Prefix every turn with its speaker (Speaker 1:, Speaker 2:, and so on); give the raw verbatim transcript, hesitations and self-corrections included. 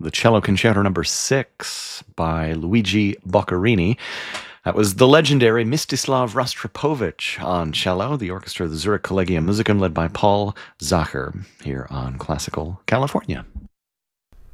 Speaker 1: the Cello Concerto Number Six by Luigi Boccherini. That was the legendary Mstislav Rostropovich on cello, the orchestra of the Zurich Collegium Musicum led by Paul Zacher here on Classical California.